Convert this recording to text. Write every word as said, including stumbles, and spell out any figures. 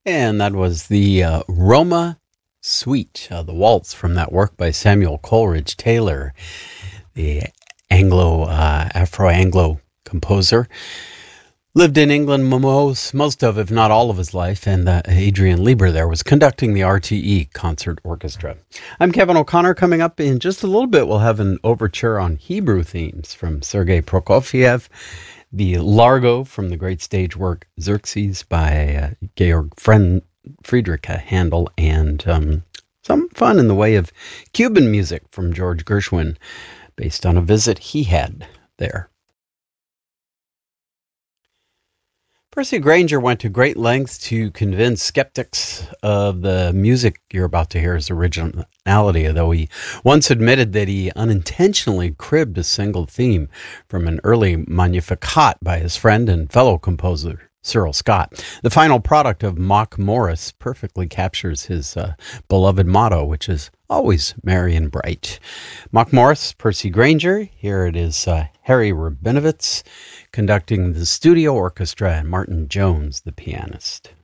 And that was the uh, Roma Suite, uh, the waltz from that work by Samuel Coleridge Taylor, the Anglo, uh, Afro-Anglo composer. Lived in England most, most of, if not all of his life, and uh, Adrian Lieber there was conducting the R T E Concert Orchestra. I'm Kevin O'Connor. Coming up in just a little bit, we'll have an overture on Hebrew themes from Sergei Prokofiev, the Largo from the great stage work Xerxes by uh, Georg Fren- Friedrich Handel, and um, some fun in the way of Cuban music from George Gershwin, based on a visit he had there. Percy Grainger went to great lengths to convince skeptics of the music you're about to hear's originality, though he once admitted that he unintentionally cribbed a single theme from an early Magnificat by his friend and fellow composer Cyril Scott. The final product of Mock Morris perfectly captures his uh, beloved motto, which is always merry and bright. Mock Morris, Percy Grainger. Here it is uh, Harry Rabinowitz conducting the studio orchestra and Martin Jones, the pianist.